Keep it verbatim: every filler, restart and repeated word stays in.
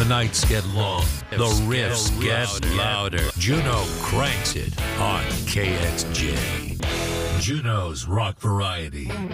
The nights get long. The riffs get louder. Juno cranks it on K X J. Juno's Rock Variety.